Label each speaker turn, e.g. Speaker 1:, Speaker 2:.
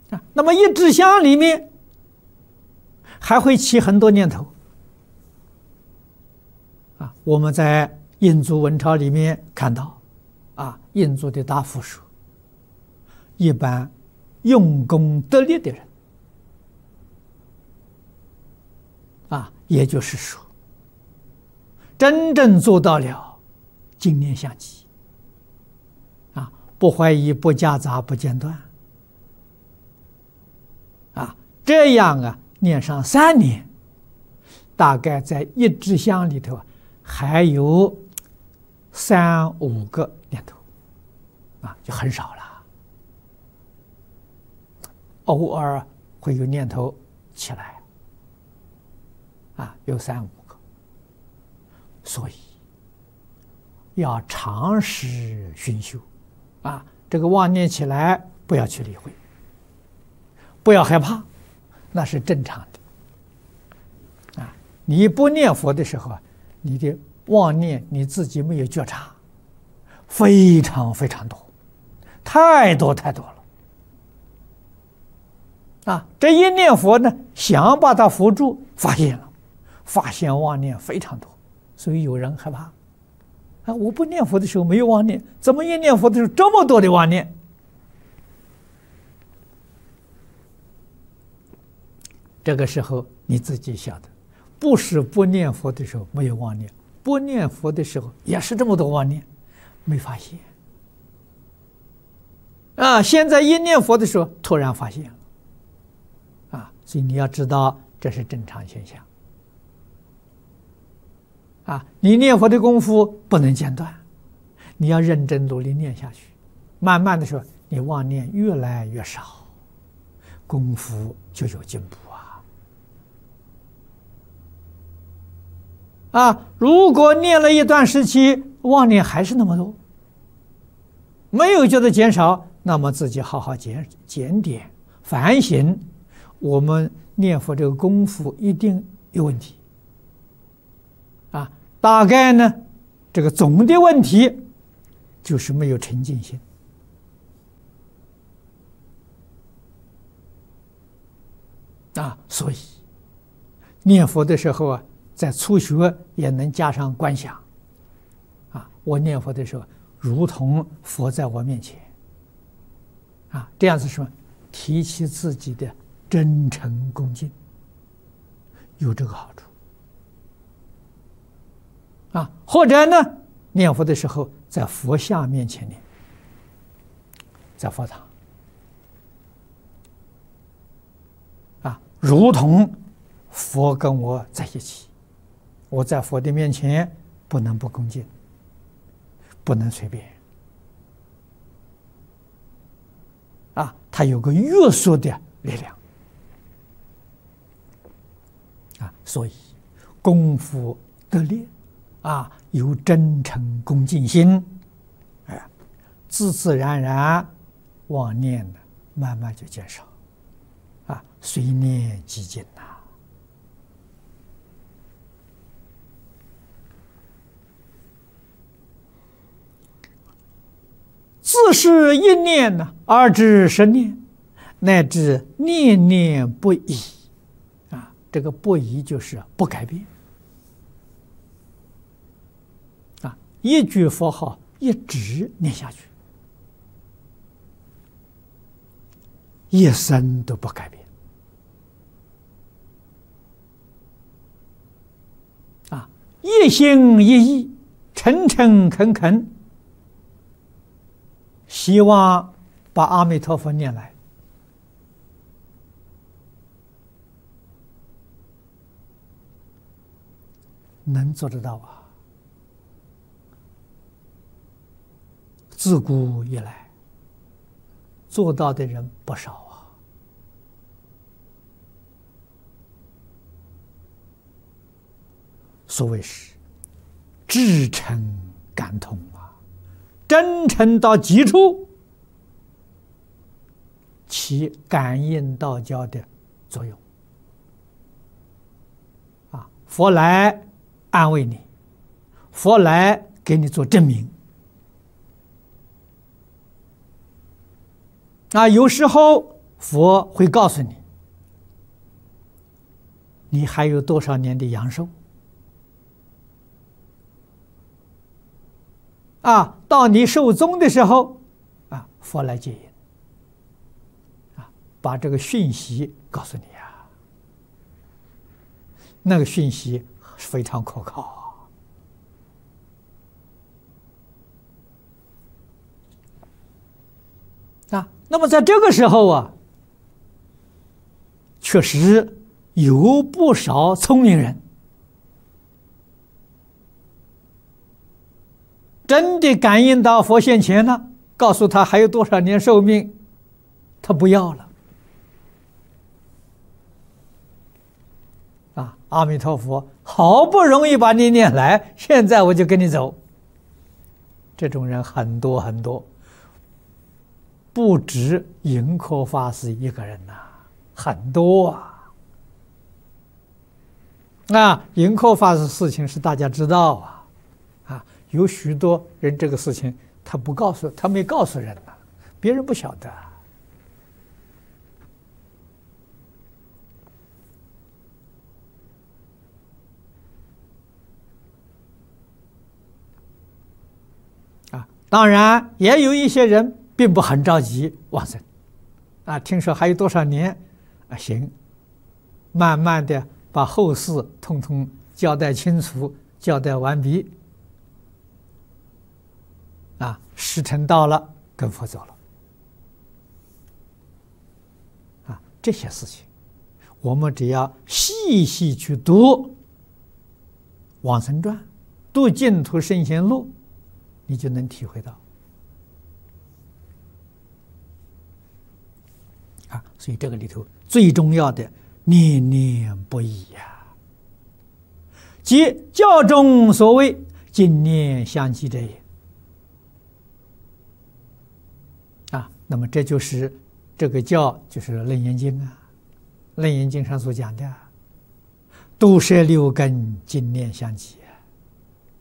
Speaker 1: 那么一支香里面还会起很多念头我们在印度文钞里面看到印度的大夫说，一般用功得力的人也就是说真正做到了精念相继不怀疑，不夹杂，不间断这样念上3年，大概在一支香里头还有3、5个念头就很少了，偶尔会有念头起来有3、5个，所以要长时熏修这个妄念起来不要去理会，不要害怕，那是正常的你不念佛的时候你的妄念你自己没有觉察，非常非常多，太多太多了这一念佛呢，想把它扶住，发现妄念非常多，所以有人害怕我不念佛的时候没有妄念，怎么一念佛的时候这么多的妄念？这个时候你自己晓得，不是不念佛的时候没有妄念，不念佛的时候也是这么多妄念，没发现现在一念佛的时候突然发现了所以你要知道这是正常现象你念佛的功夫不能间断，你要认真努力念下去，慢慢的时候你妄念越来越少，功夫就有进步如果念了一段时期妄念还是那么多，没有觉得减少，那么自己好好检点反省，我们念佛这个功夫一定有问题大概呢这个总的问题就是没有沉静心所以念佛的时候在初学也能加上观想我念佛的时候如同佛在我面前这样子什么提起自己的真诚恭敬，有这个好处或者呢念佛的时候在佛像面前念，在佛堂如同佛跟我在一起，我在佛的面前不能不恭敬，不能随便它有个约束的力量所以功夫得力有真诚恭敬心自自然然妄念呢慢慢就减少随念即尽自是一念呢而知10念，乃至念念不已这个不已就是不改变一句佛号一直念下去，一生都不改变一心一意，诚诚恳恳，希望把阿弥陀佛念来，能做得到自古以来做到的人不少所谓是至诚感通真诚到极处，起感应道交的作用佛来安慰你，佛来给你做证明有时候佛会告诉你，你还有多少年的阳寿啊？到你寿终的时候啊，佛来接引啊，把这个讯息告诉你啊，那个讯息非常可靠啊。那么在这个时候啊，确实有不少聪明人真的感应到佛现前了，告诉他还有多少年寿命，他不要了啊！阿弥陀佛，好不容易把你念来，现在我就跟你走。这种人很多很多，不止盈科法师一个人呐，很多啊！那盈科法师事情是大家知道啊，有许多人这个事情他不告诉，他没告诉人呐，别人不晓得啊。当然，也有一些人并不很着急往生啊，听说还有多少年啊，行，慢慢的把后事统统交代清楚，交代完毕。啊，时辰到了，跟佛走了。啊，这些事情，我们只要细细去读《往生传》，读《净土圣贤录》，你就能体会到。啊，所以这个里头最重要的，念念不已呀，即教中所谓净念相继者也。那么这就是这个教，就是《楞严经》啊，《楞严经》上所讲的，度摄六根，净念相继。